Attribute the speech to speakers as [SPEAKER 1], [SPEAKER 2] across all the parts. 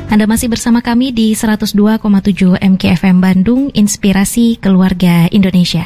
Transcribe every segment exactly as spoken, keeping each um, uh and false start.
[SPEAKER 1] Anda masih bersama kami di seratus dua koma tujuh M K F M Bandung, Inspirasi Keluarga Indonesia.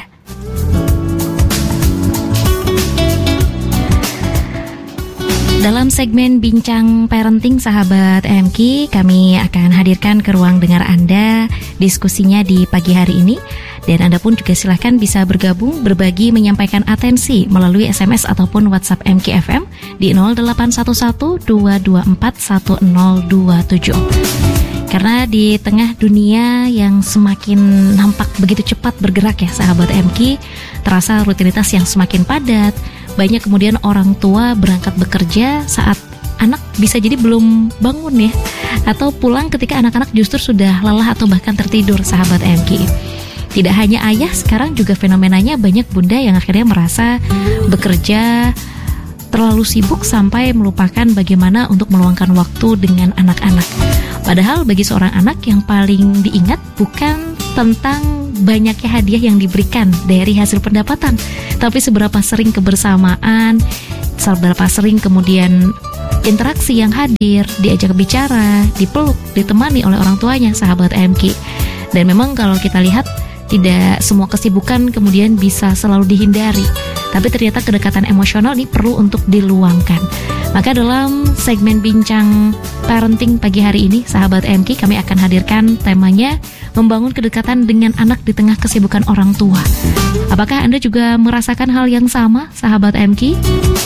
[SPEAKER 1] Dalam segmen Bincang Parenting Sahabat M K, kami akan hadirkan ke ruang dengar Anda diskusinya di pagi hari ini. Dan Anda pun juga silahkan bisa bergabung, berbagi, menyampaikan atensi melalui S M S ataupun WhatsApp M K F M di nol delapan satu satu dua dua empat satu nol dua tujuh. Karena di tengah dunia yang semakin nampak begitu cepat bergerak ya sahabat M K, terasa rutinitas yang semakin padat. Banyak kemudian orang tua berangkat bekerja saat anak bisa jadi belum bangun ya, atau pulang ketika anak-anak justru sudah lelah atau bahkan tertidur sahabat M K. Tidak hanya ayah, sekarang juga fenomenanya banyak bunda yang akhirnya merasa bekerja terlalu sibuk sampai melupakan bagaimana untuk meluangkan waktu dengan anak-anak. Padahal bagi seorang anak yang paling diingat bukan tentang banyaknya hadiah yang diberikan dari hasil pendapatan, tapi seberapa sering kebersamaan, seberapa sering kemudian interaksi yang hadir, diajak bicara, dipeluk, ditemani oleh orang tuanya sahabat M K. Dan memang kalau kita lihat, tidak semua kesibukan kemudian bisa selalu dihindari, tapi ternyata kedekatan emosional ini perlu untuk diluangkan. Maka dalam segmen Bincang Parenting pagi hari ini, sahabat M K, kami akan hadirkan temanya membangun kedekatan dengan anak di tengah kesibukan orang tua. Apakah Anda juga merasakan hal yang sama, sahabat M K?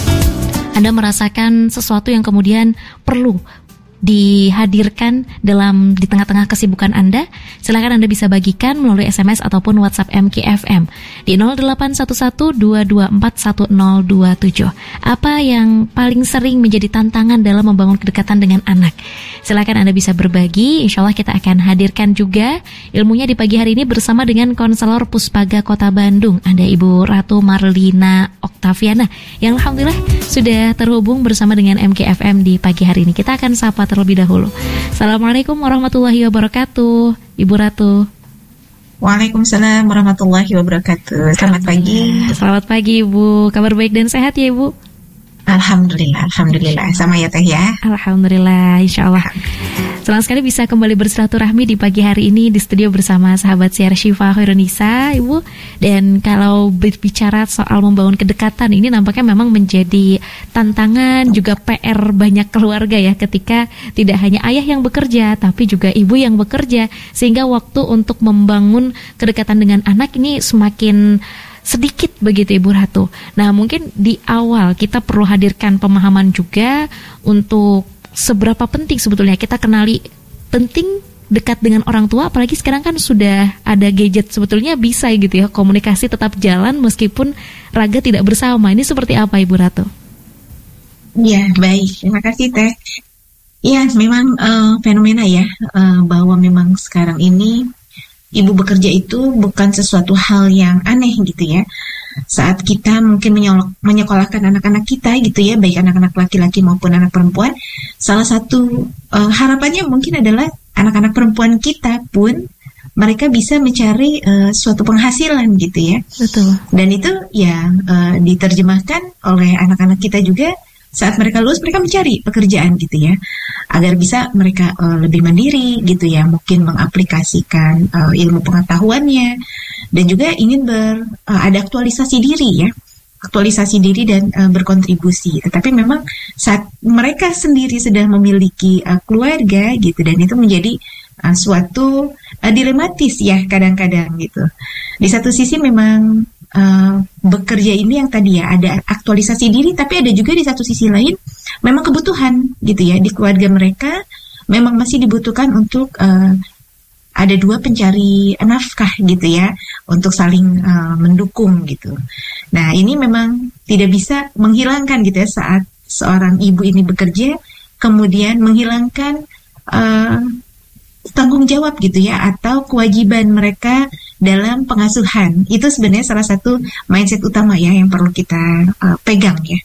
[SPEAKER 1] Anda merasakan sesuatu yang kemudian perlu dihadirkan dalam di tengah-tengah kesibukan Anda? Silakan Anda bisa bagikan melalui S M S ataupun WhatsApp M K F M di nol delapan satu satu dua dua empat satu nol dua tujuh. Apa yang paling sering menjadi tantangan dalam membangun kedekatan dengan anak? Silakan Anda bisa berbagi. Insya Allah kita akan hadirkan juga ilmunya di pagi hari ini bersama dengan konselor Puspaga Kota Bandung. Ada Ibu Ratu Marlina Oktaviana yang alhamdulillah sudah terhubung bersama dengan M K F M di pagi hari ini. Kita akan sapa terlebih dahulu. Assalamualaikum warahmatullahi wabarakatuh, Ibu Ratu.
[SPEAKER 2] Waalaikumsalam warahmatullahi wabarakatuh. Selamat pagi.
[SPEAKER 1] Selamat pagi Ibu. Kabar baik dan sehat ya Ibu?
[SPEAKER 2] Alhamdulillah, Alhamdulillah. Sama ya Teh ya?
[SPEAKER 1] Alhamdulillah, insya Allah. Senang sekali bisa kembali bersilaturahmi di pagi hari ini di studio bersama sahabat siar Syifa Khairunisa, Ibu. Dan kalau berbicara soal membangun kedekatan, ini nampaknya memang menjadi tantangan, juga P R banyak keluarga ya, ketika tidak hanya ayah yang bekerja, tapi juga ibu yang bekerja, sehingga waktu untuk membangun kedekatan dengan anak ini semakin sedikit begitu Ibu Ratu. Nah mungkin di awal kita perlu hadirkan pemahaman juga untuk seberapa penting sebetulnya kita kenali penting dekat dengan orang tua, apalagi sekarang kan sudah ada gadget, sebetulnya bisa gitu ya komunikasi tetap jalan meskipun raga tidak bersama. Ini seperti apa Ibu Ratu?
[SPEAKER 2] Ya baik, terima kasih Teh. Ya memang uh, fenomena ya uh, bahwa memang sekarang ini ibu bekerja itu bukan sesuatu hal yang aneh gitu ya. Saat kita mungkin menyolok, menyekolahkan anak-anak kita gitu ya, baik anak-anak laki-laki maupun anak perempuan, salah satu uh, harapannya mungkin adalah anak-anak perempuan kita pun mereka bisa mencari uh, suatu penghasilan gitu ya.
[SPEAKER 1] Betul. Dan
[SPEAKER 2] itu ya uh, diterjemahkan oleh anak-anak kita juga. Saat mereka lulus, mereka mencari pekerjaan gitu ya, agar bisa mereka uh, lebih mandiri gitu ya, mungkin mengaplikasikan uh, ilmu pengetahuannya, dan juga ingin ber, uh, ada aktualisasi diri ya, aktualisasi diri dan uh, berkontribusi. Tetapi memang saat mereka sendiri sudah memiliki uh, keluarga gitu, dan itu menjadi uh, suatu uh, dilematis ya kadang-kadang gitu. Di satu sisi memang Uh, bekerja ini yang tadi ya ada aktualisasi diri, tapi ada juga di satu sisi lain memang kebutuhan gitu ya di keluarga mereka, memang masih dibutuhkan untuk uh, ada dua pencari nafkah gitu ya, untuk saling uh, mendukung gitu. Nah ini memang tidak bisa menghilangkan gitu ya saat seorang ibu ini bekerja, kemudian menghilangkan uh, tanggung jawab gitu ya, atau kewajiban mereka dalam pengasuhan. Itu sebenarnya salah satu mindset utama ya yang perlu kita uh, pegang ya.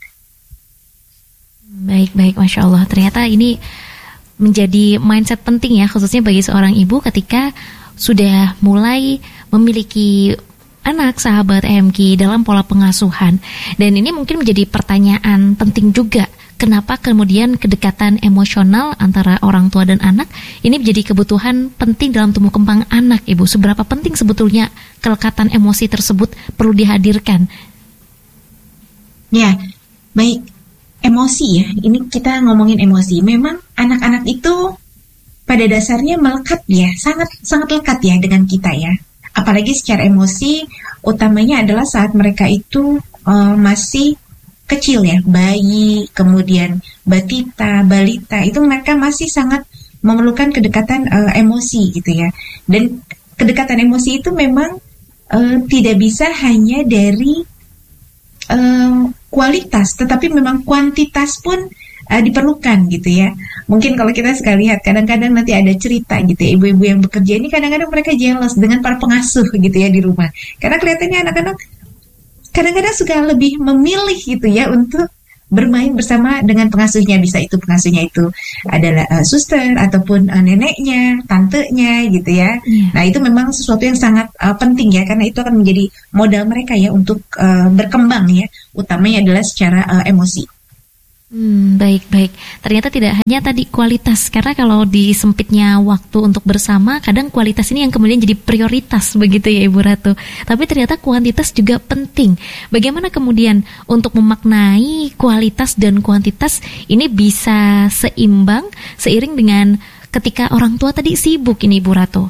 [SPEAKER 1] Baik-baik, Masya Allah. Ternyata ini menjadi mindset penting ya, khususnya bagi seorang ibu ketika sudah mulai memiliki anak sahabat M K dalam pola pengasuhan. Dan ini mungkin menjadi pertanyaan penting juga kenapa kemudian kedekatan emosional antara orang tua dan anak ini menjadi kebutuhan penting dalam tumbuh kembang anak, Ibu. Seberapa penting sebetulnya kelekatan emosi tersebut perlu dihadirkan?
[SPEAKER 2] Ya, baik. Emosi ya, ini kita ngomongin emosi. Memang anak-anak itu pada dasarnya melekat ya, sangat sangat lekat ya dengan kita ya. Apalagi secara emosi, utamanya adalah saat mereka itu uh, masih kecil ya, bayi, kemudian batita, balita, itu mereka masih sangat memerlukan kedekatan uh, emosi gitu ya. Dan kedekatan emosi itu memang uh, tidak bisa hanya dari uh, kualitas, tetapi memang kuantitas pun uh, diperlukan gitu ya. Mungkin kalau kita suka lihat, kadang-kadang nanti ada cerita gitu ya, ibu-ibu yang bekerja ini kadang-kadang mereka jealous dengan para pengasuh gitu ya di rumah. Karena kelihatannya anak-anak kadang-kadang suka lebih memilih gitu ya untuk bermain bersama dengan pengasuhnya. Bisa itu pengasuhnya itu adalah uh, suster ataupun uh, neneknya, tantenya gitu ya. Yeah. Nah itu memang sesuatu yang sangat uh, penting ya, karena itu akan menjadi modal mereka ya untuk uh, berkembang ya, utamanya adalah secara uh, emosi.
[SPEAKER 1] Hmm, baik-baik. Ternyata tidak hanya tadi kualitas, karena kalau di sempitnya waktu untuk bersama, kadang kualitas ini yang kemudian jadi prioritas begitu ya Ibu Ratu. Tapi ternyata kuantitas juga penting. Bagaimana kemudian untuk memaknai kualitas dan kuantitas ini bisa seimbang seiring dengan ketika orang tua tadi sibuk ini Ibu Ratu?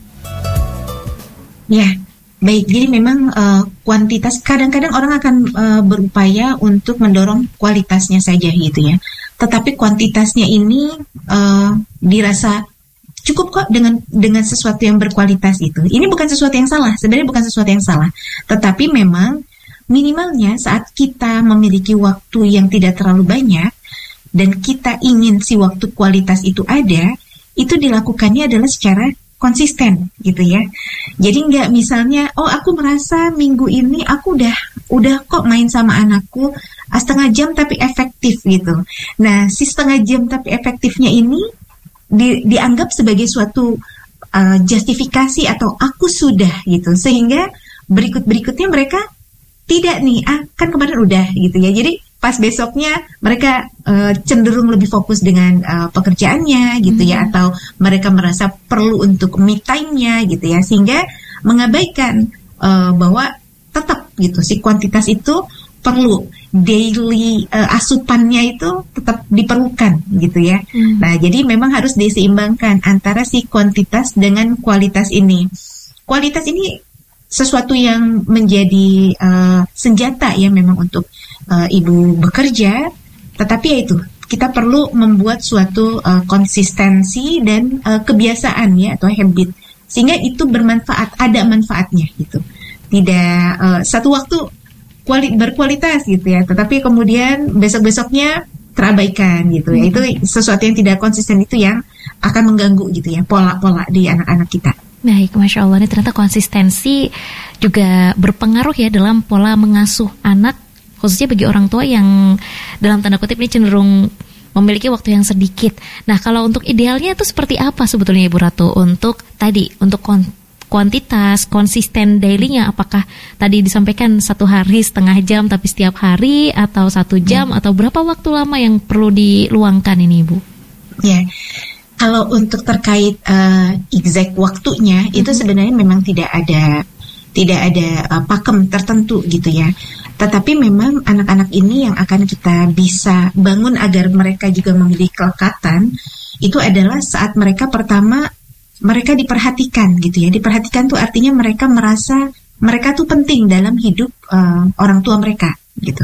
[SPEAKER 2] Ya. Baik, jadi memang uh, kuantitas, kadang-kadang orang akan uh, berupaya untuk mendorong kualitasnya saja gitu ya. Tetapi kuantitasnya ini uh, dirasa cukup kok dengan dengan sesuatu yang berkualitas itu. Ini bukan sesuatu yang salah, sebenarnya bukan sesuatu yang salah. Tetapi memang minimalnya saat kita memiliki waktu yang tidak terlalu banyak dan kita ingin si waktu kualitas itu ada, itu dilakukannya adalah secara konsisten gitu ya. Jadi nggak misalnya, oh aku merasa minggu ini aku udah udah kok main sama anakku setengah jam tapi efektif gitu. Nah si setengah jam tapi efektifnya ini di, dianggap sebagai suatu uh, justifikasi atau aku sudah gitu, sehingga berikut-berikutnya mereka tidak nih, ah kan kemarin udah gitu ya. Jadi pas besoknya mereka uh, cenderung lebih fokus dengan uh, pekerjaannya gitu ya, atau mereka merasa perlu untuk me time-nya gitu ya, sehingga mengabaikan uh, bahwa tetap gitu si kuantitas itu perlu, daily uh, asupannya itu tetap diperlukan gitu ya. Hmm. Nah jadi memang harus diseimbangkan antara si kuantitas dengan kualitas ini. Kualitas ini sesuatu yang menjadi uh, senjata ya memang untuk uh, ibu bekerja, tetapi ya itu kita perlu membuat suatu uh, konsistensi dan uh, kebiasaan ya atau habit, sehingga itu bermanfaat, ada manfaatnya gitu. Tidak uh, satu waktu kuali, berkualitas gitu ya, tetapi kemudian besok-besoknya terabaikan gitu ya. Itu sesuatu yang tidak konsisten, itu yang akan mengganggu gitu ya pola-pola di anak-anak kita.
[SPEAKER 1] Baik, Masya Allah, ini ternyata konsistensi juga berpengaruh ya dalam pola mengasuh anak, khususnya bagi orang tua yang dalam tanda kutip ini cenderung memiliki waktu yang sedikit. Nah, kalau untuk idealnya itu seperti apa sebetulnya Ibu Ratu untuk tadi, untuk kon- kuantitas, konsisten daily-nya, apakah tadi disampaikan satu hari setengah jam tapi setiap hari, atau satu jam, hmm. atau berapa waktu lama yang perlu diluangkan ini Ibu?
[SPEAKER 2] Ya, yeah. Kalau untuk terkait uh, exact waktunya, mm-hmm. itu sebenarnya memang tidak ada tidak ada uh, pakem tertentu gitu ya. Tetapi memang anak-anak ini yang akan kita bisa bangun agar mereka juga memiliki kelekatan, itu adalah saat mereka pertama mereka diperhatikan gitu ya. Diperhatikan tuh artinya mereka merasa mereka tuh penting dalam hidup uh, orang tua mereka gitu.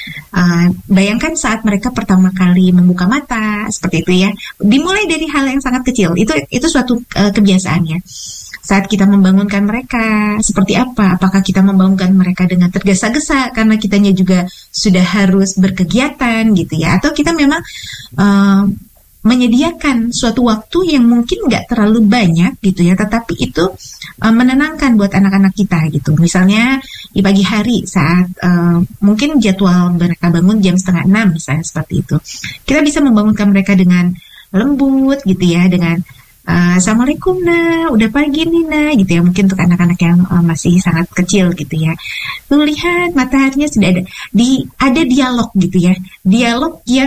[SPEAKER 2] Uh, bayangkan saat mereka pertama kali membuka mata seperti itu ya, dimulai dari hal yang sangat kecil, itu itu suatu uh, kebiasaan ya. Saat kita membangunkan mereka seperti apa, apakah kita membangunkan mereka dengan tergesa-gesa karena kitanya juga sudah harus berkegiatan gitu ya, atau kita memang uh, menyediakan suatu waktu yang mungkin nggak terlalu banyak gitu ya, tetapi itu uh, menenangkan buat anak-anak kita gitu. Misalnya di pagi hari saat uh, mungkin jadwal mereka bangun jam setengah enam misalnya seperti itu, kita bisa membangunkan mereka dengan lembut gitu ya, dengan uh, Assalamualaikum nah, udah pagi nih nah gitu ya. Mungkin untuk anak-anak yang uh, masih sangat kecil gitu ya, tuh lihat mataharinya sudah ada, di ada dialog gitu ya, dialog yang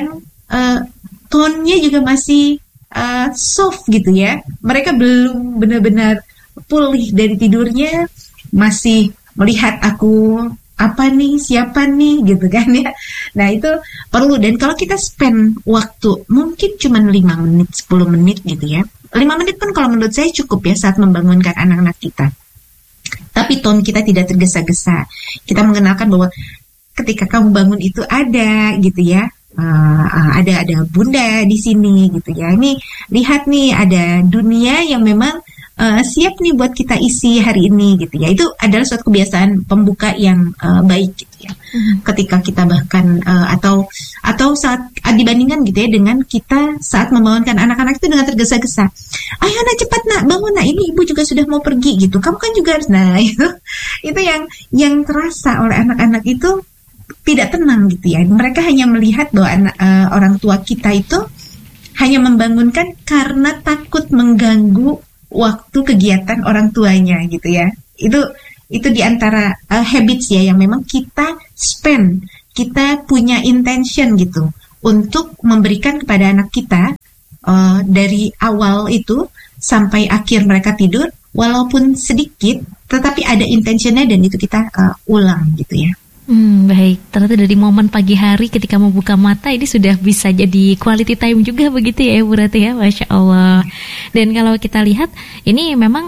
[SPEAKER 2] uh, tone-nya juga masih uh, soft gitu ya. Mereka belum benar-benar pulih dari tidurnya, masih melihat aku apa nih, siapa nih gitu kan ya. Nah itu perlu, dan kalau kita spend waktu mungkin cuma lima menit, sepuluh menit gitu ya. lima menit pun kalau menurut saya cukup ya saat membangunkan anak-anak kita. Tapi tone kita tidak tergesa-gesa. Kita mengenalkan bahwa ketika kamu bangun itu ada gitu ya, uh, uh, ada ada bunda di sini gitu ya. Ini lihat nih ada dunia yang memang uh, siap nih buat kita isi hari ini gitu ya. Itu adalah suatu kebiasaan pembuka yang uh, baik gitu ya. Mm-hmm. Ketika kita bahkan uh, atau atau saat uh, dibandingkan gitu ya dengan kita saat membangunkan anak-anak itu dengan tergesa-gesa. Ayo nak, cepat nak, bangun nak, ini ibu juga sudah mau pergi gitu. Kamu kan juga harus, nah itu itu yang yang terasa oleh anak-anak itu tidak tenang gitu ya. Mereka hanya melihat bahwa anak, uh, orang tua kita itu hanya membangunkan karena takut mengganggu waktu kegiatan orang tuanya gitu ya. Itu itu diantara uh, habits ya yang memang kita spend, kita punya intention gitu untuk memberikan kepada anak kita uh, dari awal itu sampai akhir mereka tidur, walaupun sedikit, tetapi ada intentionnya dan itu kita uh, ulang gitu ya.
[SPEAKER 1] Hmm, baik, ternyata dari momen pagi hari ketika membuka mata ini sudah bisa jadi quality time juga begitu ya Ibu Ratu ya, Masya Allah. Dan kalau kita lihat ini memang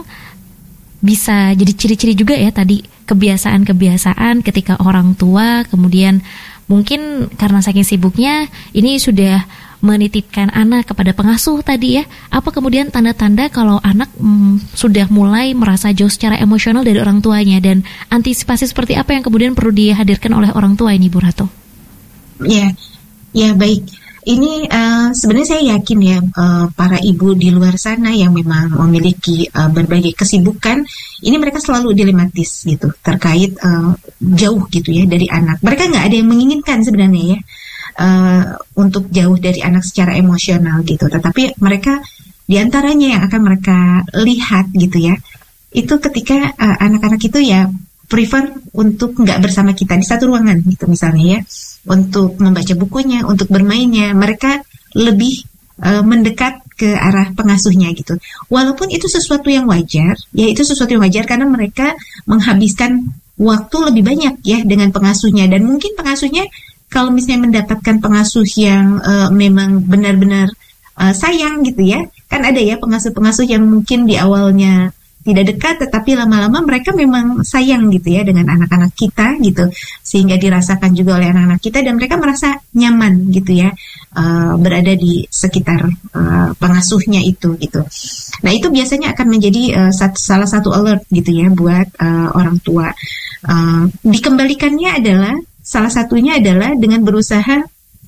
[SPEAKER 1] bisa jadi ciri-ciri juga ya tadi, kebiasaan-kebiasaan ketika orang tua kemudian mungkin karena saking sibuknya ini sudah menitipkan anak kepada pengasuh tadi ya. Apa kemudian tanda-tanda kalau anak mm, sudah mulai merasa jauh secara emosional dari orang tuanya, dan antisipasi seperti apa yang kemudian perlu dihadirkan oleh orang tua ini, Bu Ratu?
[SPEAKER 2] Ya, ya baik. Ini uh, sebenarnya saya yakin ya uh, para ibu di luar sana yang memang memiliki uh, berbagai kesibukan, ini mereka selalu dilematis gitu terkait uh, jauh gitu ya dari anak. Mereka nggak ada yang menginginkan sebenarnya ya. Uh, untuk jauh dari anak secara emosional gitu, tetapi mereka diantaranya yang akan mereka lihat gitu ya, itu ketika uh, anak-anak itu ya prefer untuk nggak bersama kita di satu ruangan gitu misalnya ya, untuk membaca bukunya, untuk bermainnya, mereka lebih uh, mendekat ke arah pengasuhnya gitu. Walaupun itu sesuatu yang wajar, ya itu sesuatu yang wajar karena mereka menghabiskan waktu lebih banyak ya dengan pengasuhnya, dan mungkin pengasuhnya kalau misalnya mendapatkan pengasuh yang uh, memang benar-benar uh, sayang gitu ya, kan ada ya pengasuh-pengasuh yang mungkin di awalnya tidak dekat, tetapi lama-lama mereka memang sayang gitu ya dengan anak-anak kita gitu, sehingga dirasakan juga oleh anak-anak kita dan mereka merasa nyaman gitu ya uh, berada di sekitar uh, pengasuhnya itu gitu. Nah itu biasanya akan menjadi uh, satu, salah satu alert gitu ya buat uh, orang tua. Uh, dikembalikannya adalah salah satunya adalah dengan berusaha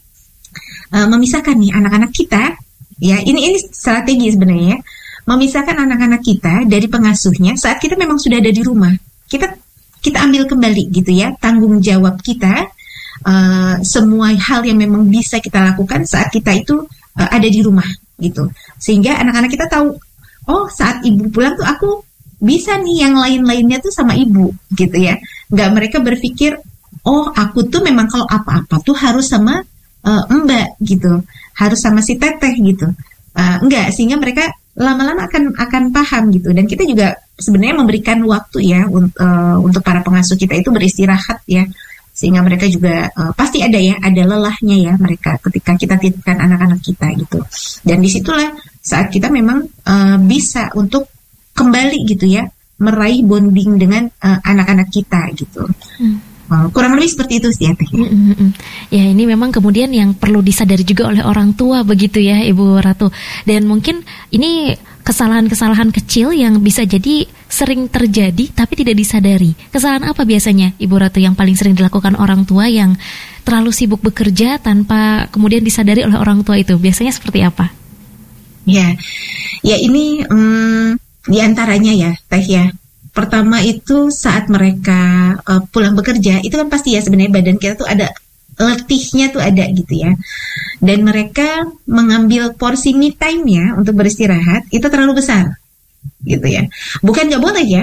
[SPEAKER 2] uh, memisahkan nih anak-anak kita, ya ini ini strategi sebenarnya, memisahkan anak-anak kita dari pengasuhnya saat kita memang sudah ada di rumah. Kita kita ambil kembali gitu ya tanggung jawab kita, uh, semua hal yang memang bisa kita lakukan saat kita itu uh, ada di rumah gitu, sehingga anak-anak kita tahu, oh saat ibu pulang tuh aku bisa nih yang lain-lainnya tuh sama ibu gitu ya. Nggak mereka berpikir, oh aku tuh memang kalau apa-apa tuh harus sama uh, mbak gitu, harus sama si teteh gitu. Uh, enggak, sehingga mereka lama-lama akan akan paham gitu. Dan kita juga sebenarnya memberikan waktu ya un- uh, untuk para pengasuh kita itu beristirahat ya, sehingga mereka juga uh, pasti ada ya, ada lelahnya ya mereka ketika kita titipkan anak-anak kita gitu. Dan disitulah saat kita memang uh, bisa untuk kembali gitu ya, meraih bonding dengan uh, anak-anak kita gitu. Hmm. Kurang lebih seperti itu sih ya Teh.
[SPEAKER 1] Mm-hmm. Ya ini memang kemudian yang perlu disadari juga oleh orang tua begitu ya Ibu Ratu. Dan mungkin ini kesalahan-kesalahan kecil yang bisa jadi sering terjadi tapi tidak disadari. Kesalahan apa biasanya Ibu Ratu yang paling sering dilakukan orang tua yang terlalu sibuk bekerja tanpa kemudian disadari oleh orang tua itu? Biasanya seperti apa?
[SPEAKER 2] Ya, ya ini um, diantaranya ya Teh ya. Pertama itu saat mereka uh, pulang bekerja, itu kan pasti ya sebenarnya badan kita tuh ada letihnya tuh ada gitu ya. Dan mereka mengambil porsi me time-nya untuk beristirahat itu terlalu besar gitu ya. Bukan nggak boleh ya,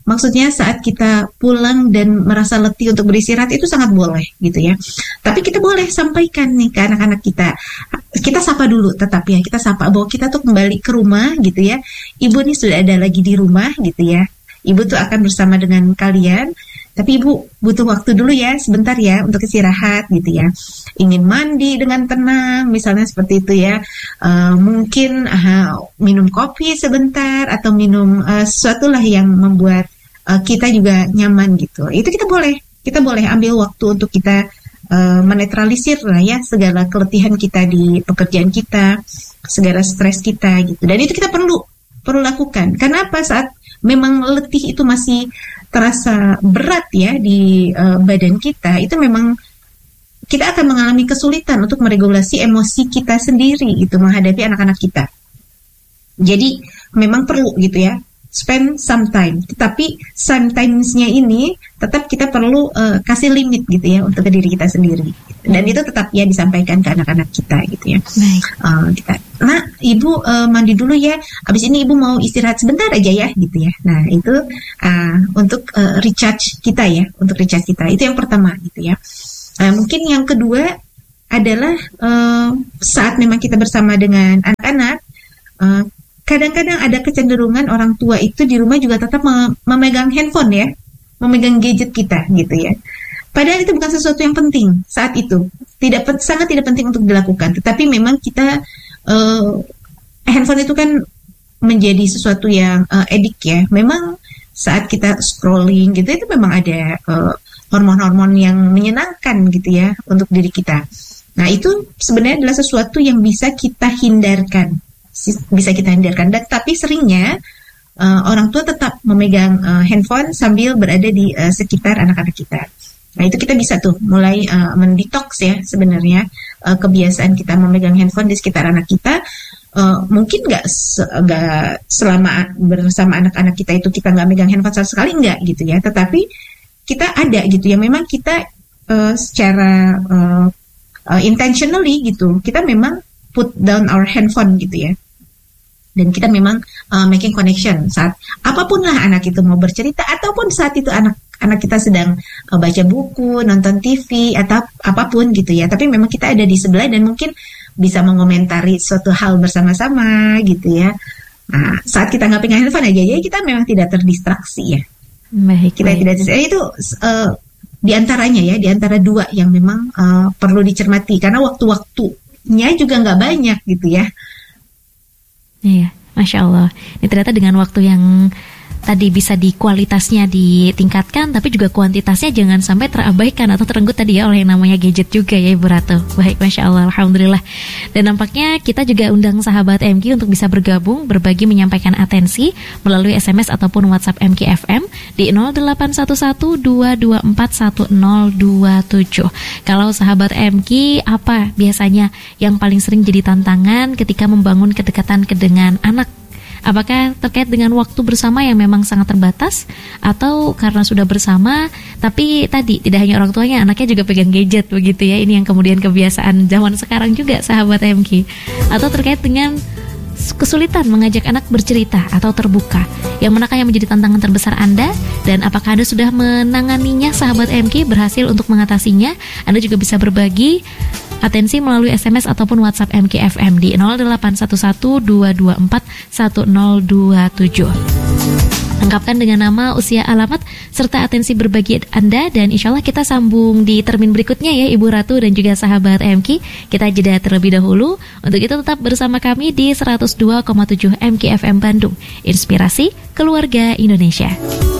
[SPEAKER 2] Maksudnya saat kita pulang dan merasa letih untuk beristirahat itu sangat boleh gitu ya. Tapi kita boleh sampaikan nih ke anak-anak kita. Kita sapa dulu tetap ya, kita sapa bahwa kita tuh kembali ke rumah gitu ya. Ibu nih sudah ada lagi di rumah gitu ya. Ibu tuh akan bersama dengan kalian, tapi ibu butuh waktu dulu ya, sebentar ya untuk istirahat gitu ya. Ingin mandi dengan tenang, misalnya seperti itu ya. Uh, mungkin uh, minum kopi sebentar atau minum uh, sesuatu lah yang membuat uh, kita juga nyaman gitu. Itu kita boleh, kita boleh ambil waktu untuk kita uh, menetralisir lah ya segala keletihan kita di pekerjaan kita, segala stres kita gitu. Dan itu kita perlu perlu lakukan. Kenapa? Saat memang letih itu masih terasa berat ya di uh, badan kita, itu memang kita akan mengalami kesulitan untuk meregulasi emosi kita sendiri itu menghadapi anak-anak kita. Jadi memang perlu gitu ya, spend some time. Tetapi sometimes-nya ini tetap kita perlu uh, kasih limit gitu ya untuk ke diri kita sendiri. Dan itu tetap ya disampaikan ke anak-anak kita gitu ya.
[SPEAKER 1] Baik.
[SPEAKER 2] Uh, kita, nah ibu uh, mandi dulu ya. Abis ini ibu mau istirahat sebentar aja ya gitu ya. Nah itu uh, untuk uh, recharge kita ya, untuk recharge kita. Itu yang pertama gitu ya. Uh, mungkin yang kedua adalah uh, saat memang kita bersama dengan anak-anak. Uh, Kadang-kadang ada kecenderungan orang tua itu di rumah juga tetap memegang handphone ya, memegang gadget kita gitu ya. Padahal itu bukan sesuatu yang penting saat itu, tidak sangat tidak penting untuk dilakukan. Tetapi memang kita uh, handphone itu kan menjadi sesuatu yang uh, edik ya. Memang saat kita scrolling gitu itu memang ada uh, hormon-hormon yang menyenangkan gitu ya untuk diri kita. Nah itu sebenarnya adalah sesuatu yang bisa kita hindarkan. bisa kita hindarkan, dan tapi seringnya uh, orang tua tetap memegang uh, handphone sambil berada di uh, sekitar anak-anak kita. Nah itu kita bisa tuh mulai uh, mendetox ya sebenarnya uh, kebiasaan kita memegang handphone di sekitar anak kita. Uh, mungkin nggak nggak se- selama bersama anak-anak kita itu kita nggak megang handphone sama sekali, nggak gitu ya. Tetapi kita ada gitu ya. Memang kita uh, secara uh, uh, intentionally gitu, kita memang put down our handphone gitu ya. Dan kita memang uh, making connection saat apapun lah anak itu mau bercerita, ataupun saat itu anak anak kita sedang uh, baca buku, nonton T V atau apapun gitu ya. Tapi memang kita ada di sebelah dan mungkin bisa mengomentari suatu hal bersama-sama gitu ya. Nah, saat kita nggak pegang handphone aja, ya kita memang tidak terdistraksi ya.
[SPEAKER 1] Baik,
[SPEAKER 2] kita baik. tidak eh, itu uh, diantaranya ya, diantara dua yang memang uh, perlu dicermati karena waktu-waktunya juga nggak banyak gitu ya.
[SPEAKER 1] Iya, Masya Allah. Ini ternyata dengan waktu yang tadi bisa di kualitasnya ditingkatkan, tapi juga kuantitasnya jangan sampai terabaikan atau terenggut tadi ya oleh yang namanya gadget juga ya Ibu Ratu. Baik, Masya Allah, Alhamdulillah. Dan nampaknya kita juga undang sahabat M K untuk bisa bergabung, berbagi, menyampaikan atensi melalui S M S ataupun WhatsApp M K F M di nol delapan satu satu dua dua empat satu nol dua tujuh. Kalau sahabat M K, apa biasanya yang paling sering jadi tantangan ketika membangun kedekatan dengan anak? Apakah terkait dengan waktu bersama yang memang sangat terbatas, atau karena sudah bersama tapi tadi tidak hanya orang tuanya, anaknya juga pegang gadget begitu ya? Ini yang kemudian kebiasaan zaman sekarang juga sahabat M K. Atau terkait dengan kesulitan mengajak anak bercerita atau terbuka. Yang manakah yang menjadi tantangan terbesar Anda, dan apakah Anda sudah menanganinya sahabat M K, berhasil untuk mengatasinya? Anda juga bisa berbagi atensi melalui S M S ataupun WhatsApp M K F M di nol delapan satu satu dua dua empat satu nol dua tujuh. Lengkapkan dengan nama, usia, alamat, serta atensi berbagi Anda, dan insya Allah kita sambung di termin berikutnya ya Ibu Ratu dan juga sahabat M K. Kita jeda terlebih dahulu. Untuk itu tetap bersama kami di seratus dua koma tujuh M K F M Bandung. Inspirasi Keluarga Indonesia.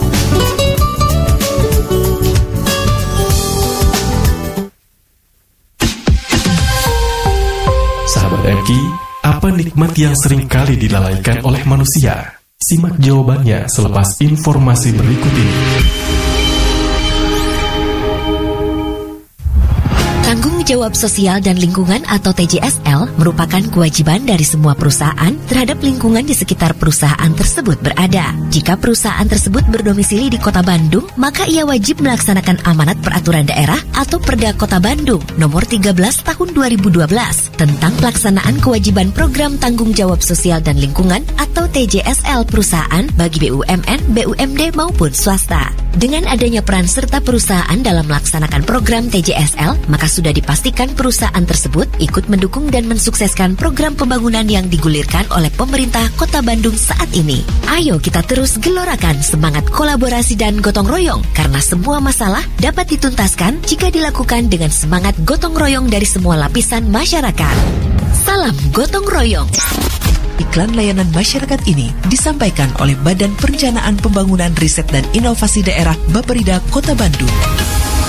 [SPEAKER 3] Sahabat M K, apa nikmat yang sering kali dilalaikan oleh manusia? Simak jawabannya selepas informasi berikut ini.
[SPEAKER 4] Tanggung jawab Jawab Sosial dan Lingkungan atau T J S L merupakan kewajiban dari semua perusahaan terhadap lingkungan di sekitar perusahaan tersebut berada. Jika perusahaan tersebut berdomisili di Kota Bandung, maka ia wajib melaksanakan amanat peraturan daerah atau Perda Kota Bandung nomor tiga belas tahun dua ribu dua belas tentang pelaksanaan kewajiban program tanggung jawab sosial dan lingkungan atau T J S L perusahaan bagi B U M N, B U M D maupun swasta. Dengan adanya peran serta perusahaan dalam melaksanakan program T J S L, maka sudah dipastikan perusahaan tersebut ikut mendukung dan mensukseskan program pembangunan yang digulirkan oleh pemerintah Kota Bandung saat ini. Ayo kita terus gelorakan semangat kolaborasi dan gotong royong, karena semua masalah dapat dituntaskan jika dilakukan dengan semangat gotong royong dari semua lapisan masyarakat. Salam gotong royong.
[SPEAKER 5] Iklan layanan masyarakat ini disampaikan oleh Badan Perencanaan Pembangunan Riset dan Inovasi Daerah Bapperida Kota Bandung.